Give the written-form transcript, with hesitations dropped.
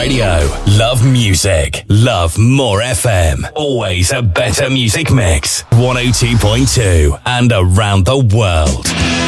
Radio. Love music. Love More FM. Always a better music mix. 102.2 and around the world.